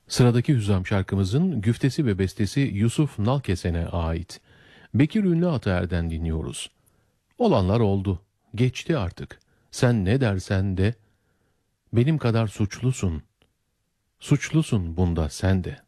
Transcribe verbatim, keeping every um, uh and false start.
Sıradaki Hüzzam şarkımızın güftesi ve bestesi Yusuf Nalkesen'e ait. Bekir Ünlü Ataer'den dinliyoruz. Olanlar oldu, geçti artık. Sen ne dersen de, benim kadar suçlusun. Suçlusun bunda sen de.